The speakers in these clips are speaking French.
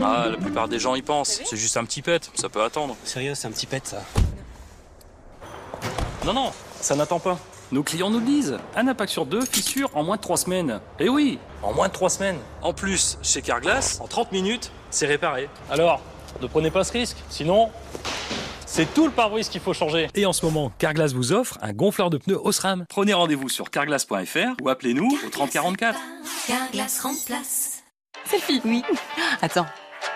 Ah, la plupart des gens y pensent. C'est juste un petit pet, ça peut attendre. Sérieux, c'est un petit pet, ça. Non, ça n'attend pas. Nos clients nous le disent. Un impact sur 2, fissure en moins de 3 semaines. Eh oui, en moins de 3 semaines. En plus, chez Carglass, en 30 minutes, c'est réparé. Alors, ne prenez pas ce risque, sinon... c'est tout le pare-brise qu'il faut changer. Et en ce moment, Carglass vous offre un gonfleur de pneus Osram. Prenez rendez-vous sur carglass.fr ou appelez-nous au 3044. Carglass remplace. Selfie. Oui. Attends.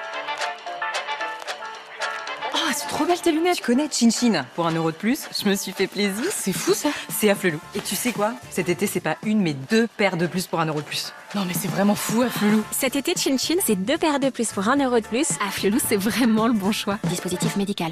Oh, c'est trop belle tes lunettes. Tu connais Chin Chin. Pour 1 euro de plus, je me suis fait plaisir. C'est fou ça. C'est Afflelou. Et tu sais quoi? Cet été, c'est pas une, mais 2 paires de plus pour 1 euro de plus. Non mais c'est vraiment fou, Afflelou. Cet été, Chin Chin, c'est 2 paires de plus pour 1 euro de plus. Afflelou, c'est vraiment le bon choix. Dispositif médical.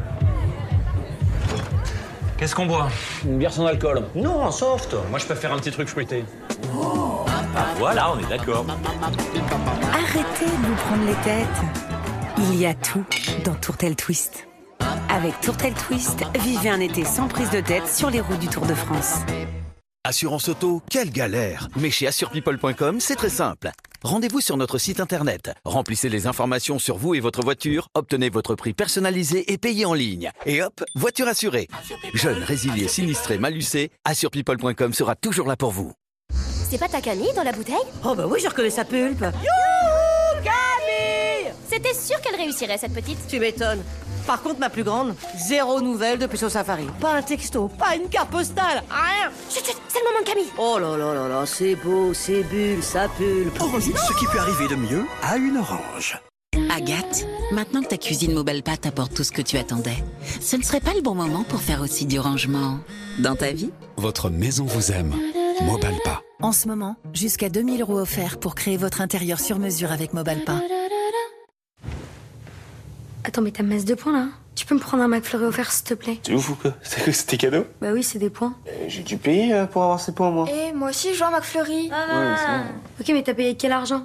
Qu'est-ce qu'on boit? Une bière sans alcool. Non, en soft. Moi, je préfère un petit truc fruité. Ah, voilà, on est d'accord. Arrêtez de vous prendre les têtes. Il y a tout dans Tourtel Twist. Avec Tourtel Twist, vivez un été sans prise de tête sur les routes du Tour de France. Assurance auto, quelle galère! Mais chez assurepeople.com, c'est très simple. Rendez-vous sur notre site internet. Remplissez les informations sur vous et votre voiture, obtenez votre prix personnalisé et payez en ligne. Et hop, voiture assurée. Jeune, résilié, sinistré, malucé, assurepeople.com sera toujours là pour vous. C'est pas ta Camille dans la bouteille? Oh bah oui, je reconnais sa pulpe. C'était sûr qu'elle réussirait, cette petite. Tu m'étonnes. Par contre, ma plus grande, 0 nouvelle depuis son safari. Pas un texto, pas une carte postale, rien. Chut, chut, c'est le moment de Camille. Oh là là là là, c'est beau, c'est bulle, ça pulpe. Ce qui peut arriver de mieux à une orange. Agathe, maintenant que ta cuisine Mobalpa t'apporte tout ce que tu attendais, ce ne serait pas le bon moment pour faire aussi du rangement dans ta vie? Votre maison vous aime. Mobalpa. En ce moment, jusqu'à 2 000 € offerts pour créer votre intérieur sur mesure avec Mobalpa. Attends, mais t'as masse de points là? Tu peux me prendre un McFlurry offert s'il te plaît? Tu ouf ou quoi? C'était cadeau? Bah oui, c'est des points. J'ai dû payer pour avoir ces points, moi. Eh, moi aussi je veux un McFlurry. Ouais, c'est bon. Ok, mais t'as payé quel argent?